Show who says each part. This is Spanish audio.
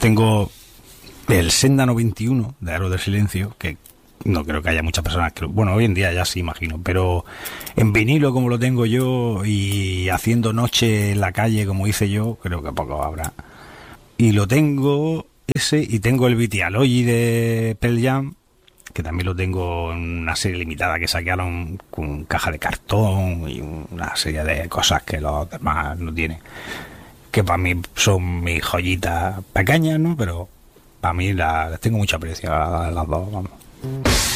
Speaker 1: tengo el Senda 91 de Aro del Silencio, que no creo que haya muchas personas que... Bueno, hoy en día ya sí, imagino, pero en vinilo como lo tengo yo y haciendo noche en la calle como hice yo, creo que poco habrá. Y lo tengo ese, y tengo el Vitalogy de Pearl Jam, que también lo tengo en una serie limitada que sacaron con caja de cartón y una serie de cosas que los demás no tienen, que para mí son mis joyitas pequeñas, ¿no? Pero para mí les tengo mucho aprecio a las dos, vamos.